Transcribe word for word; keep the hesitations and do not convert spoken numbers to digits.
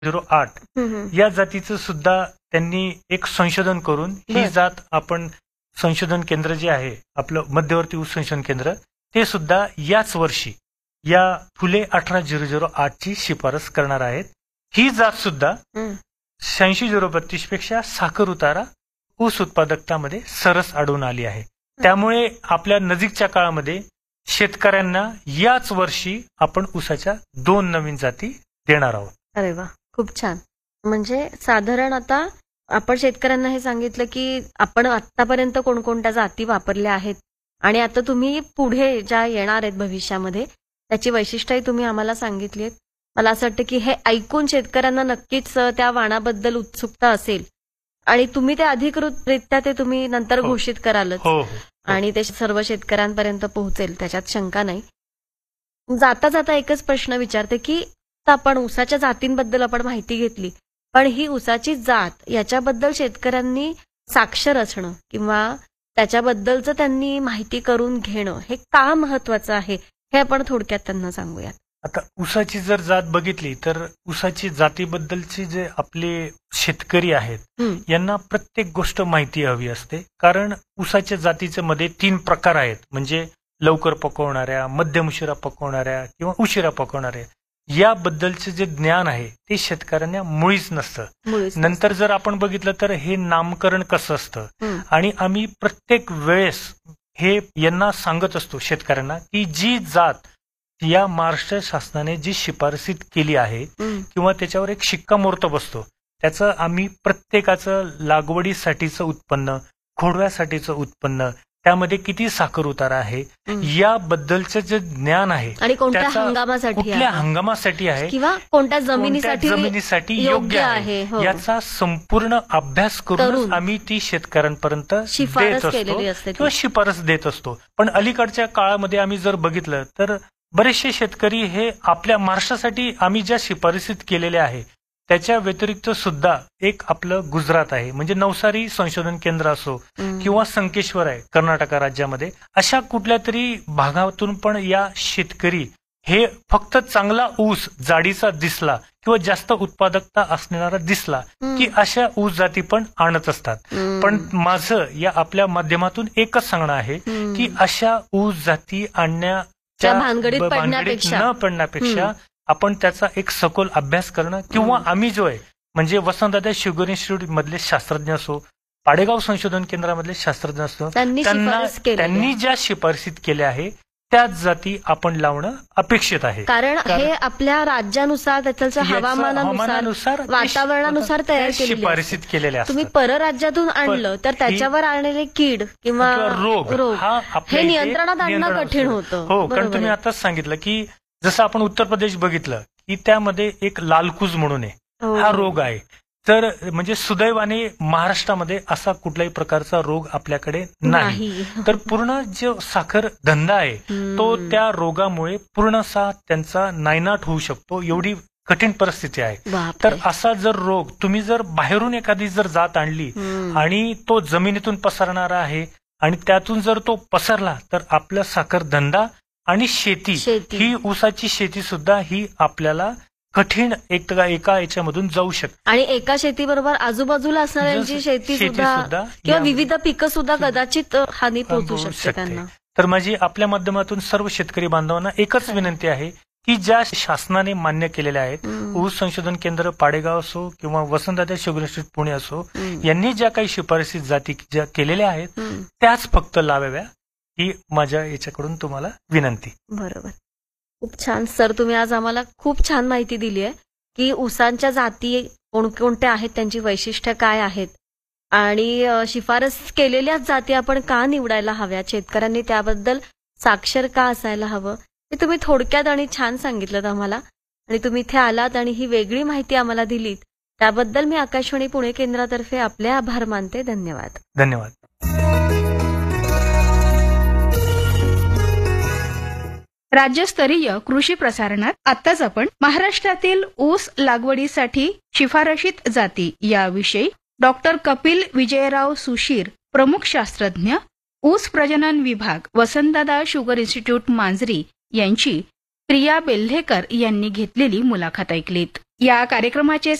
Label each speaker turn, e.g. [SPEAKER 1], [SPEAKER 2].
[SPEAKER 1] Zero आठ या जातीचं सुद्धा त्यांनी एक संशोधन करून ही जात आपण संशोधन केंद्र जे आहे आपलं मध्यवर्ती ऊस संशोधन केंद्र ते सुद्धा याच वर्षी या फुले अठरा झिरो झिरो आठ ची शिफारस करणार आहेत. ही जात सुद्धा शहाऐंशी झिरो बत्तीस पेक्षा साखर उतारा ऊस उत्पादकतामध्ये सरस आढळून आली आहे. त्यामुळे आपल्या नजीकच्या काळामध्ये शेतकऱ्यांना याच वर्षी आपण ऊसाच्या दोन नवीन जाती देणार आहोत.
[SPEAKER 2] अरे वा, खूप छान. म्हणजे साधारण आता आपण शेतकऱ्यांना हे सांगितलं की आपण आतापर्यंत कोणकोणत्या जाती वापरल्या आहेत आणि आता तुम्ही पुढे ज्या येणार आहेत भविष्यामध्ये त्याची वैशिष्ट्यही तुम्ही आम्हाला सांगितली आहेत. मला असं वाटतं की हे ऐकून शेतकऱ्यांना नक्कीच त्या वाणाबद्दल उत्सुकता असेल आणि तुम्ही ते अधिकृतरित्या ते तुम्ही नंतर घोषित करालच आणि ते सर्व शेतकऱ्यांपर्यंत पोहोचेल, त्याच्यात शंका नाही. जाता जाता एकच प्रश्न विचारते की आता आपण ऊसाच्या जातींबद्दल आपण माहिती घेतली, पण ही ऊसाची जात याच्याबद्दल शेतकऱ्यांनी साक्षर असणं किंवा त्याच्याबद्दलचं त्यांनी माहिती करून घेणं हे का महत्वाचं आहे हे आपण थोडक्यात त्यांना सांगूयात.
[SPEAKER 1] आता ऊसाची जर जात बघितली तर ऊसाची जातीबद्दलचे जे आपले शेतकरी आहेत यांना प्रत्येक गोष्ट माहिती हवी असते. कारण ऊसाच्या जातीचे मध्ये तीन प्रकार आहेत, म्हणजे लवकर पकवणाऱ्या, मध्यम उशिरा पकवणाऱ्या किंवा उशिरा पकवणाऱ्या. याबद्दलचे जे ज्ञान आहे ते शेतकऱ्यांना मुळीच नसतं. नंतर जर आपण बघितलं तर हे नामकरण कसं असतं आणि आम्ही प्रत्येक वेळेस हे यांना सांगत असतो शेतकऱ्यांना की जी जात या महाराष्ट्र शासनाने जी शिफारसीत केली आहे किंवा त्याच्यावर एक शिक्कामोर्तब असतो त्याचं आम्ही प्रत्येकाचं लागवडीसाठीचं उत्पन्न, खोडव्यासाठीचं उत्पन्न, त्यामध्ये किती साखर उतारा आहे याबद्दलचं जे ज्ञान आहे
[SPEAKER 2] आणि कोणत्या हंगामासाठी
[SPEAKER 1] कुठल्या हंगामासाठी आहे
[SPEAKER 2] किंवा कोणत्या जमिनीसाठी
[SPEAKER 1] जमिनीसाठी योग्य आहे याचा संपूर्ण अभ्यास करून आम्ही ती शेतकऱ्यांपर्यंत देत असतो किंवा शिफारस देत असतो. पण अलीकडच्या काळामध्ये आम्ही जर बघितलं तर बरेचसे शेतकरी हे आपल्या महाराष्ट्रासाठी आम्ही ज्या शिफारसीत केलेल्या आहे त्याच्या व्यतिरिक्त सुद्धा एक आपलं गुजरात आहे, म्हणजे नवसारी संशोधन केंद्र असो किंवा संकेश्वर आहे कर्नाटक राज्यामध्ये, अशा कुठल्या तरी भागातून पण या शेतकरी हे फक्त चांगला ऊस जाडीचा दिसला किंवा जास्त उत्पादकता असणारा दिसला की अशा ऊस जाती पण आणत असतात. पण माझं या आपल्या माध्यमातून एकच सांगणं आहे की अशा ऊस जाती आणण्या
[SPEAKER 2] भानगडीत
[SPEAKER 1] न पडण्यापेक्षा आपण त्याचा एक सखोल अभ्यास करणं किंवा आम्ही जो आहे म्हणजे वसंतदादा शुगर इन्स्टिट्यूट मधले शास्त्रज्ञ असो, पाडेगाव संशोधन केंद्रामधले शास्त्रज्ञ असो, त्यांना त्यांनी ज्या शिफारसीत केल्या आहे त्याच जाती आपण लावणं अपेक्षित आहे.
[SPEAKER 2] कारण हे आपल्या राज्यानुसार त्याच्या हवामानानुसार वातावरणानुसार तयार
[SPEAKER 1] शिफारसीत केलेल्या.
[SPEAKER 2] तुम्ही परराज्यातून आणलं तर त्याच्यावर आणलेले कीड किंवा
[SPEAKER 1] रोग
[SPEAKER 2] हे नियंत्रणात आणणं कठीण होतं.
[SPEAKER 1] हो, कारण तुम्ही आताच सांगितलं की जसं आपण उत्तर प्रदेश बघितलं की त्यामध्ये एक लालकुज म्हणून आहे, हा रोग आहे. तर म्हणजे सुदैवाने महाराष्ट्रामध्ये असा कुठल्याही प्रकारचा रोग आपल्याकडे नाही. तर पूर्ण जो साखर धंदा आहे तो त्या रोगामुळे पूर्णसा त्यांचा नायनाट होऊ शकतो, एवढी कठीण परिस्थिती आहे. तर असा जर रोग तुम्ही जर बाहेरून एखादी जर जात आणली आणि तो जमिनीतून पसरणारा आहे आणि त्यातून जर तो पसरला तर आपला साखर धंदा आणि शेती ही ऊसाची शेती सुद्धा ही आपल्याला कठीण एक एका याच्यामधून जाऊ शकते.
[SPEAKER 2] आणि एका शेतीबरोबर आजूबाजूला असणाऱ्यांची शेती सुद्धा किंवा विविध पिकं सुद्धा कदाचित हानी पोहोचू शकते त्यांना.
[SPEAKER 1] तर माझी आपल्या माध्यमातून सर्व शेतकरी बांधवांना एकच विनंती आहे की ज्या शासनाने मान्य केलेल्या आहेत, ऊस संशोधन केंद्र पाडेगाव असो किंवा वसंतदादा शुगर इन्स्टिट्यूट पुणे असो, यांनी ज्या काही शिफारसी जाती ज्या केलेल्या आहेत त्याच फक्त लावाव्या ही माझ्या याच्याकडून तुम्हाला विनंती.
[SPEAKER 2] बरोबर, खूप छान सर. तुम्ही आज आम्हाला खूप छान माहिती दिली आहे की ऊसांच्या जाती कोणकोणत्या आहेत, त्यांची वैशिष्ट्य काय आहेत आणि शिफारस केलेल्याच जाती आपण का निवडायला हव्यात, शेतकऱ्यांनी त्याबद्दल साक्षर का असायला हवं, हे तुम्ही थोडक्यात आणि छान सांगितलं आम्हाला. आणि तुम्ही इथे आलात आणि ही वेगळी माहिती आम्हाला दिलीत त्याबद्दल मी आकाशवाणी पुणे केंद्रातर्फे आपले आभार मानते. धन्यवाद.
[SPEAKER 1] धन्यवाद.
[SPEAKER 3] राज्यस्तरीय कृषी प्रसारणात आताच आपण महाराष्ट्रातील ऊस लागवडीसाठी शिफारशीत जाती याविषयी डॉक्टर कपिल विजयराव सुशीर, प्रमुख शास्त्रज्ञ, ऊस प्रजनन विभाग, वसंतदादा शुगर इन्स्टिट्यूट मांजरी यांची प्रिया बेल्हेकर यांनी घेतलेली मुलाखत ऐकलीत. या कार्यक्रमाचे